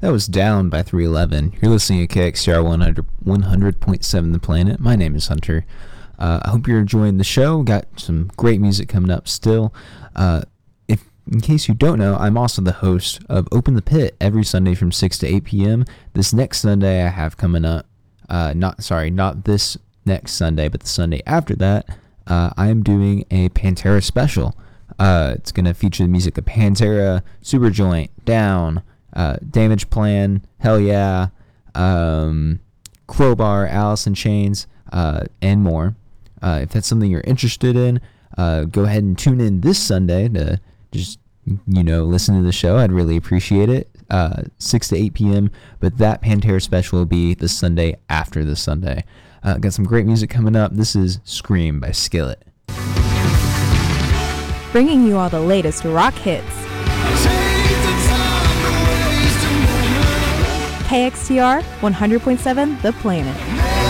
That was Down by 311. You're listening to KXTR 100.7 The Planet. My name is Hunter. I hope you're enjoying the show. Got some great music coming up still. In case you don't know, I'm also the host of Open the Pit every Sunday from 6 to 8 p.m. This next Sunday I have coming up, not this next Sunday, but the Sunday after that, I am doing a Pantera special. It's going to feature the music of Pantera, Superjoint, Down, Damage Plan, Hell Yeah, Crowbar, Alice in Chains, and more. If that's something you're interested in, go ahead and tune in this Sunday to just, listen to the show. I'd really appreciate it. 6 to 8 p.m. But that Pantera special will be the Sunday after the Sunday. Got some great music coming up. This is Scream by Skillet. Bringing you all the latest rock hits. KXTR 100.7 The Planet.